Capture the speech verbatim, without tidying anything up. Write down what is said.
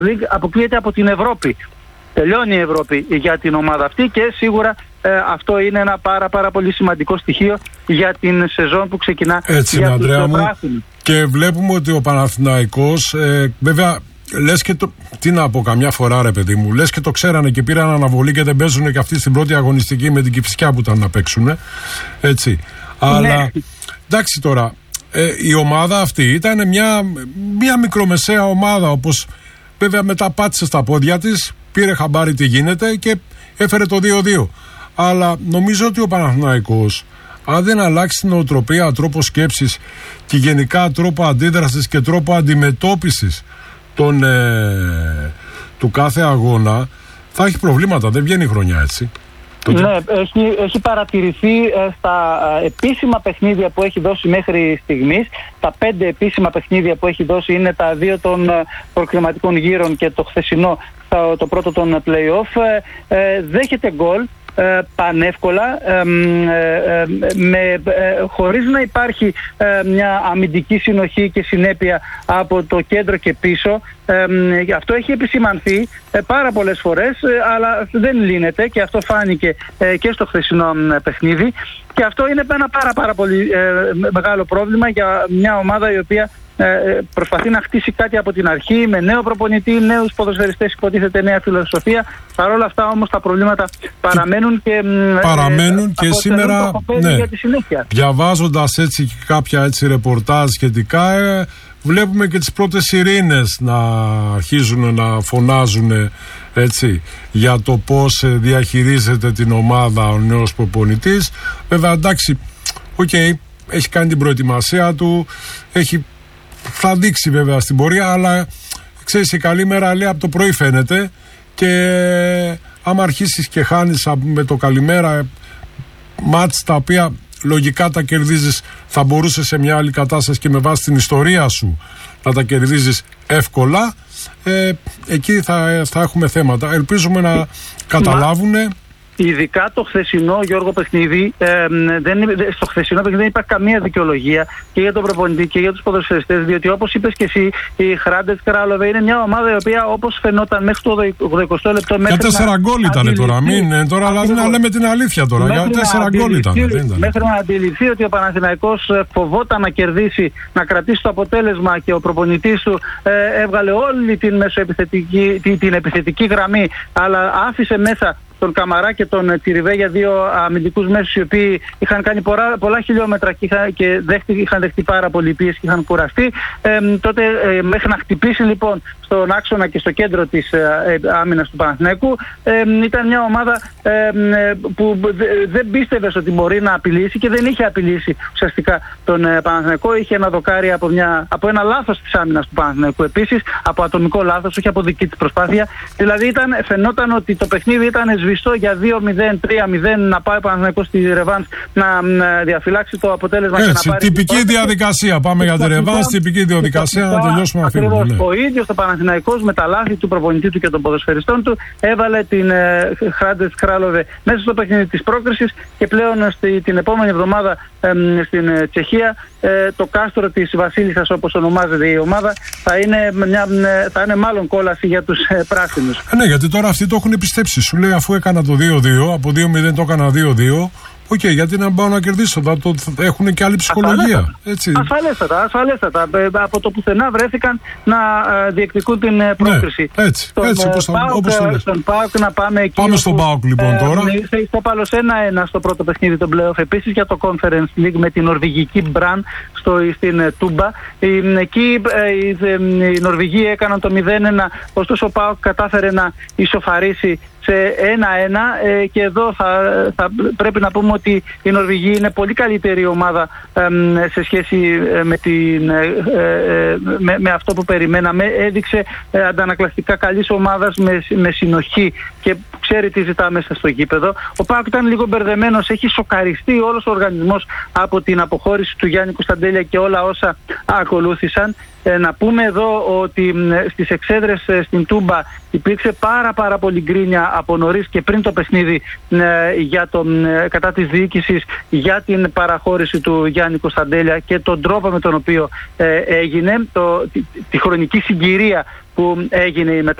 League αποκλείεται από την Ευρώπη. Τελειώνει η Ευρώπη για την ομάδα αυτή και σίγουρα ε, αυτό είναι ένα πάρα πάρα πολύ σημαντικό στοιχείο για την σεζόν που ξεκινά. Έτσι για είναι, τους Ανδρέα μου. πράσινους. Και βλέπουμε ότι ο Παναθηναϊκός, ε, βέβαια, λες και το. Τι να πω, καμιά φορά ρε παιδί μου, λες και το ξέρανε και πήραν αναβολή και δεν παίζουν και αυτοί στην πρώτη αγωνιστική με την Κηφισιά που ήταν να παίξουν. Έτσι. Αλλά Ναι. εντάξει τώρα, ε, η ομάδα αυτή ήταν μια, μια μικρομεσαία ομάδα, όπως βέβαια μετά πάτησε στα πόδια της, πήρε χαμπάρι τι γίνεται και έφερε το δύο δύο. Αλλά νομίζω ότι ο Παναθηναϊκός, αν δεν αλλάξει την νοοτροπία, τρόπο σκέψης και γενικά τρόπο αντίδρασης και τρόπο αντιμετώπισης τον, ε, του κάθε αγώνα, θα έχει προβλήματα. Δεν βγαίνει η χρονιά έτσι. Ναι, έχει, έχει παρατηρηθεί ε, στα ε, επίσημα παιχνίδια που έχει δώσει μέχρι στιγμής. Τα πέντε επίσημα παιχνίδια που έχει δώσει είναι τα δύο των ε, προκριματικών γύρων και το χθεσινό, το, το πρώτο των play-off. Ε, ε, δέχεται γκολ ε, πανεύκολα, ε, ε, με, ε, χωρίς να υπάρχει ε, μια αμυντική συνοχή και συνέπεια από το κέντρο και πίσω. Ε, αυτό έχει επισημανθεί ε, πάρα πολλές φορές, ε, αλλά δεν λύνεται και αυτό φάνηκε ε, και στο χθεσινό ε, παιχνίδι, και αυτό είναι ένα πάρα πάρα πολύ ε, μεγάλο πρόβλημα για μια ομάδα η οποία ε, προσπαθεί να χτίσει κάτι από την αρχή με νέο προπονητή, νέους ποδοσφαιριστές, υποτίθεται νέα φιλοσοφία. Παρ' όλα αυτά όμως τα προβλήματα παραμένουν και, παραμένουν ε, και σήμερα, ναι, για τη συνέχεια. Διαβάζοντας έτσι και κάποια έτσι ρεπορτάζ σχετικά, ε, βλέπουμε και τις πρώτες σιρήνες να αρχίζουν να φωνάζουν έτσι, για το πώς διαχειρίζεται την ομάδα ο νέος προπονητής. Βέβαια, εντάξει, οκ, okay, έχει κάνει την προετοιμασία του, έχει, θα δείξει βέβαια στην πορεία, αλλά ξέρεις, η καλή μέρα λέει από το πρωί φαίνεται, και άμα αρχίσεις και χάνεις με το καλημέρα μάτς τα οποία λογικά τα κερδίζεις, θα μπορούσε σε μια άλλη κατάσταση και με βάση την ιστορία σου να τα κερδίζεις εύκολα, ε, εκεί θα, θα έχουμε θέματα. Ελπίζουμε να καταλάβουν. Ειδικά το χθεσινό, Γιώργο, παιχνίδι, ε, δεν, στο χθεσινό παιχνίδι δεν υπάρχει καμία δικαιολογία και για τον προπονητή και για τους ποδοσφαιριστές, διότι όπως είπες και εσύ, η Hrádec Králové είναι μια ομάδα η οποία, όπως φαινόταν μέχρι το ογδοηκοστό λεπτό, για τέσσερα γκολ ήταν τώρα, μην, τώρα δηλαδή να λέμε την αλήθεια τώρα, για τέσσερα γκολ ήταν. Μέχρι να αντιληφθεί ότι ο Παναθηναϊκός φοβόταν να κερδίσει, να κρατήσει το αποτέλεσμα, και ο προπονητής του ε, έβγαλε όλη την, μεσοεπιθετική, την, την επιθετική γραμμή, αλλά άφησε μέσα τον Καμαρά και τον Τιριβέ για δύο αμυντικούς μέσους, οι οποίοι είχαν κάνει πολλά, πολλά χιλιόμετρα και, είχα, και δέχτη, είχαν δεχτεί πάρα πολύ πίεση και είχαν κουραστεί. Ε, τότε ε, μέχρι να χτυπήσει λοιπόν στον άξονα και στο κέντρο της ε, ε, άμυνας του Παναθηναϊκού, ε, ήταν μια ομάδα ε, ε, που δεν πίστευε ότι μπορεί να απειλήσει και δεν είχε απειλήσει ουσιαστικά τον ε, Παναθηναϊκό. Είχε ένα δοκάρι από, μια, από ένα λάθος της άμυνας του Παναθηναϊκού επίσης, από ατομικό λάθος, όχι από δική της προσπάθεια. Δηλαδή ήταν, φαινόταν ότι το παιχνίδι ήταν σβηστό για δύο μηδέν, τρία μηδέν, να πάει ο Παναθηναϊκός στη ρεβάνς να, να διαφυλάξει το αποτέλεσμα. Έτσι, και να πάρει τυπική διαδικασία. Πάμε για τη ρεβάνς, τυπική διαδικασία, να τελειώσουμε αυτή. Ακριβώς. Ναι. Ο ίδιος ο Παναθηναϊκός με τα λάθη του προπονητή του και των ποδοσφαιριστών του έβαλε την ε, Hrádec Králové μέσα στο παιχνίδι της πρόκρισης, και πλέον στη, την επόμενη εβδομάδα ε, στην ε, Τσεχία ε, το κάστρο της Βασίλισσας, όπως ονομάζεται η ομάδα, θα είναι, μια, θα είναι μάλλον κόλαση για τους ε, πράσινους. Ε, ναι, γιατί τώρα αυτοί το έχουν πιστέψει. Σου λέει, αφού έκανα το δύο δύο, από δύο μηδέν το έκανα δύο δύο. Οκ, okay, γιατί να πάω να κερδίσω, θα το, θα έχουν και άλλη ψυχολογία. Έτσι. Ασφαλέστατα, ασφαλέστατα. Από το πουθενά βρέθηκαν να uh, διεκδικούν την uh, πρόκριση. Ναι, έτσι, στον, έτσι όπως, uh, Πάουκ, όπως το λες. Στον ΠΑΟΚ να πάμε εκεί. Πάμε στον ΠΑΟΚ λοιπόν uh, τώρα. Ήρθε ιστόπαλος ένα ένα στο πρώτο παιχνίδι των play-off, επίσης για το Conference League με την νορβηγική Μπραν στην uh, Τούμπα. Uh, εκεί uh, οι Νορβηγοί έκαναν το μηδέν ένα, ωστόσο ο ΠΑΟΚ κατάφερε να ισοφαρίσει σε ένα ένα, ε, και εδώ θα, θα πρέπει να πούμε ότι η Νορβηγία είναι πολύ καλύτερη ομάδα ε, σε σχέση με, την, ε, ε, με, με αυτό που περιμέναμε. Έδειξε ε, αντανακλαστικά καλής ομάδας με, με συνοχή και ξέρει τι ζητά μέσα στο γήπεδο. Ο ΠΑΟΚ ήταν λίγο μπερδεμένος, έχει σοκαριστεί όλος ο οργανισμός από την αποχώρηση του Γιάννη Κωνσταντέλια και όλα όσα ακολούθησαν. Ε, να πούμε εδώ ότι ε, στις εξέδρες ε, στην Τούμπα υπήρξε πάρα πάρα πολύ γκρίνια από νωρίς και πριν το παιχνίδι ε, για τον, ε, κατά της διοίκησης για την παραχώρηση του Γιάννη Κωνσταντέλια και τον τρόπο με τον οποίο ε, έγινε, το, τη, τη χρονική συγκυρία που έγινε η